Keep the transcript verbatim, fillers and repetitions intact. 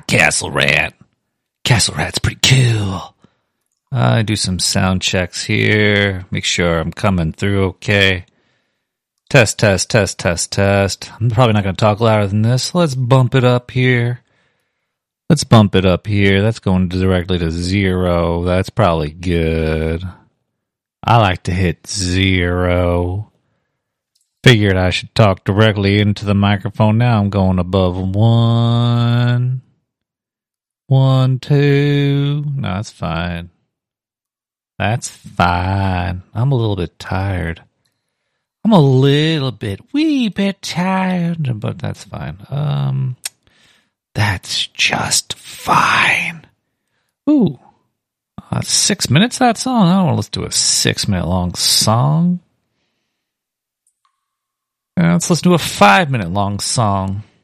Castle Rat. Castle Rat's pretty cool. I uh, do some sound checks here. Make sure I'm coming through okay. Test, test, test, test, test. I'm probably not going to talk louder than this. Let's bump it up here. Let's bump it up here. That's going directly to zero. That's probably good. I like to hit zero. Figured I should talk directly into the microphone. Now I'm going above one. One, two. No, that's fine. That's fine. I'm a little bit tired. I'm a little bit, wee bit tired, but that's fine. Um, that's just fine. Ooh, uh, six minutes that song? I don't want to listen to a six minute long song. Uh, let's listen to a five minute long song.